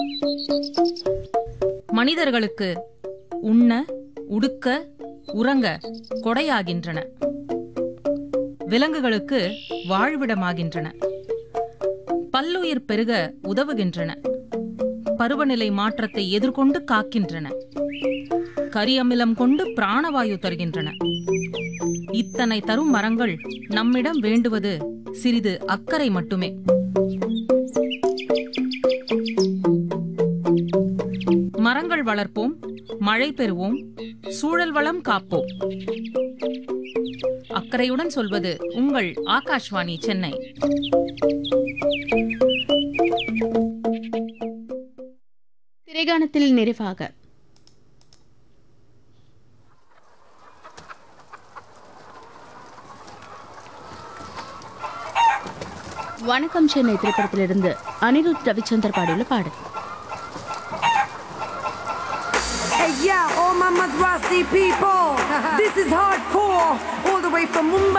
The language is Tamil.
மனிதர்களுக்கு உண்ண, உடுக்க, உறங்க கொடையாகின்றன. விலங்குகளுக்கு வாழ்விடமாகின்றன. பல்லுயிர் பெருக உதவுகின்றன. பருவநிலை மாற்றத்தை எதிர்கொண்டு காக்கின்றன. கரியமிலம் கொண்டு பிராணவாயு தருகின்றன. இத்தனை தரும் மரங்கள் நம்மிடம் வேண்டுவது சிறிது அக்கறை மட்டுமே. மரங்கள் வளர்ப்போம், மழை பெறுவோம், சூழல் வளம் காப்போம். அக்கறையுடன் சொல்வது உங்கள் ஆகாஷ்வாணி சென்னை. திரைகாணத்தில் நிறைவாக வணக்கம் சென்னை திரைப்படத்திலிருந்து அனிருத் ரவிச்சந்தர் பாடியுள்ள பாடல். Hey, yeah, all my Madrasi people. This is hardcore, all the way from Mumbai.